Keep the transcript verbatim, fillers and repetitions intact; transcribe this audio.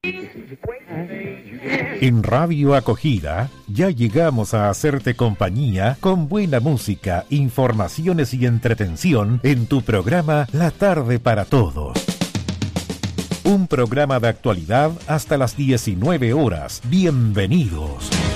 En Radio Acogida ya llegamos a hacerte compañía con buena música, informaciones y entretención en tu programa La Tarde para Todos. Un programa de actualidad hasta las diecinueve horas. Bienvenidos.